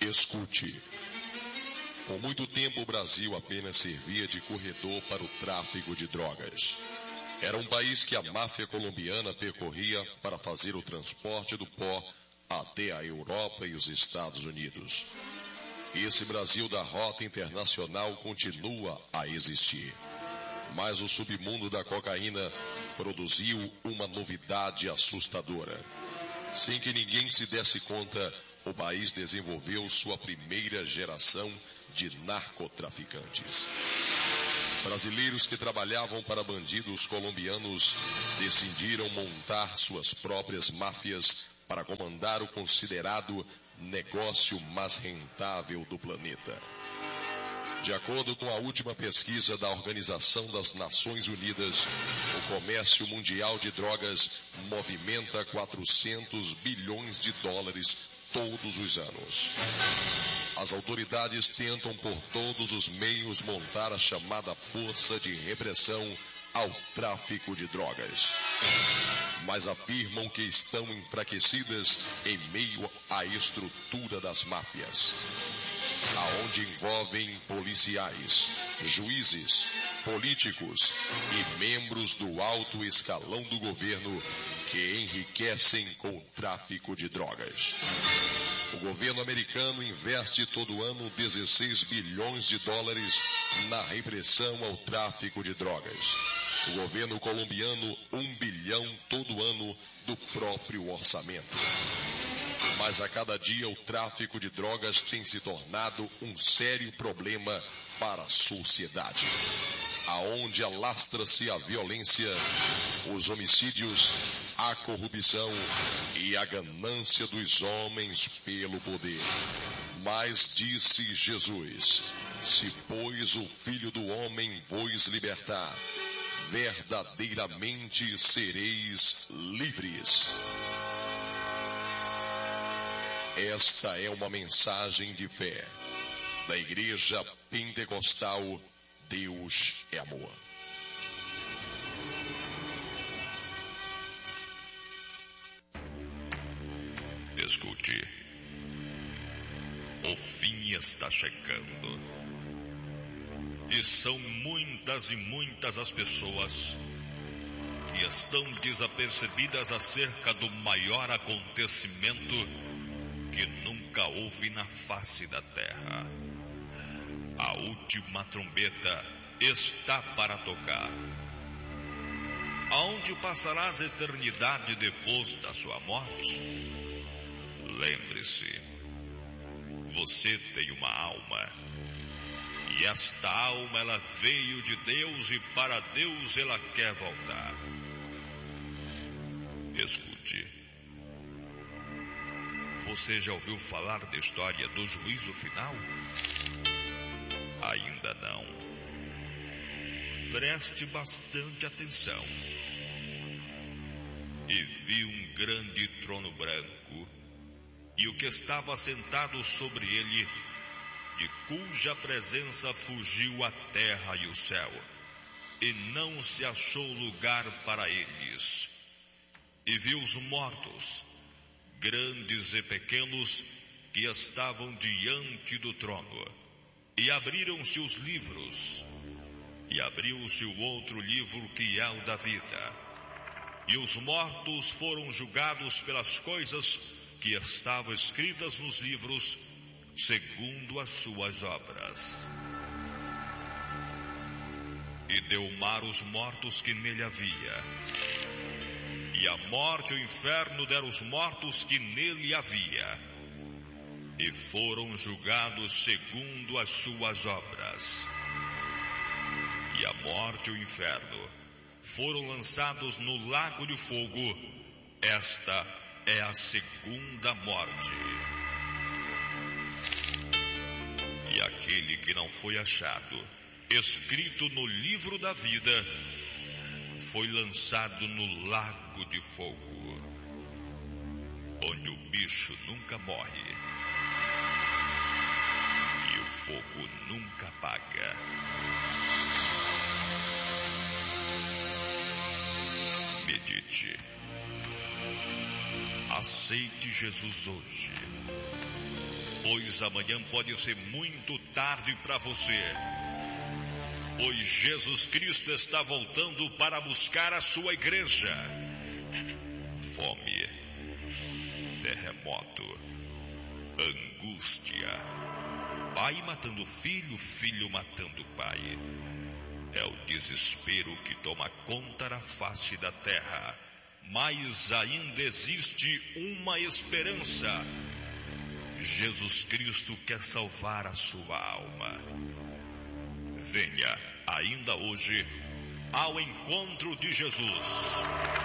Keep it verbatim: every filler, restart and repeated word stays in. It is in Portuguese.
Escute. Por muito tempo o Brasil apenas servia de corredor para o tráfico de drogas. Era um país que a máfia colombiana percorria para fazer o transporte do pó até a Europa e os Estados Unidos. Esse Brasil da rota internacional continua a existir. Mas o submundo da cocaína produziu uma novidade assustadora. Sem que ninguém se desse conta, o país desenvolveu sua primeira geração de narcotraficantes. Brasileiros que trabalhavam para bandidos colombianos decidiram montar suas próprias máfias para comandar o considerado negócio mais rentável do planeta. De acordo com a última pesquisa da Organização das Nações Unidas, o comércio mundial de drogas movimenta quatrocentos bilhões de dólares todos os anos. As autoridades tentam por todos os meios montar a chamada força de repressão ao tráfico de drogas. Mas afirmam que estão enfraquecidas em meio à estrutura das máfias, aonde envolvem policiais, juízes, políticos e membros do alto escalão do governo que enriquecem com o tráfico de drogas. O governo americano investe todo ano dezesseis bilhões de dólares na repressão ao tráfico de drogas. O governo colombiano, um bilhão todo ano do próprio orçamento. Mas a cada dia o tráfico de drogas tem se tornado um sério problema para a sociedade, aonde alastra-se a violência, os homicídios, a corrupção e a ganância dos homens pelo poder. Mas disse Jesus: se, pois, o Filho do Homem vos libertar, verdadeiramente sereis livres. Esta é uma mensagem de fé da Igreja Pentecostal Deus é Amor. Escute. O fim está chegando. E são muitas e muitas as pessoas que estão desapercebidas acerca do maior acontecimento que nunca houve na face da terra. A última trombeta está para tocar. Aonde passarás a eternidade depois da sua morte? Lembre-se, você tem uma alma. E esta alma, ela veio de Deus e para Deus ela quer voltar. Escute. Você já ouviu falar da história do juízo final? Ainda não. Preste bastante atenção. E vi um grande trono branco, e o que estava sentado sobre ele, de cuja presença fugiu a terra e o céu, e não se achou lugar para eles. E vi os mortos, grandes e pequenos, que estavam diante do trono, e abriram-se os livros, e abriu-se o outro livro, que é o da vida, e os mortos foram julgados pelas coisas que estavam escritas nos livros, segundo as suas obras. E deu o mar os mortos que nele havia, e a morte e o inferno deram os mortos que nele havia, e foram julgados segundo as suas obras. E a morte e o inferno foram lançados no lago de fogo. Esta é a segunda morte. E aquele que não foi achado escrito no livro da vida foi lançado no lago de fogo, onde o bicho nunca morre e o fogo nunca apaga. Medite. Aceite Jesus hoje, pois amanhã pode ser muito tarde para você. Pois Jesus Cristo está voltando para buscar a sua igreja. Fome, terremoto, angústia, pai matando filho, filho matando pai. É o desespero que toma conta da face da terra. Mas ainda existe uma esperança. Jesus Cristo quer salvar a sua alma. Venha, ainda hoje, ao encontro de Jesus.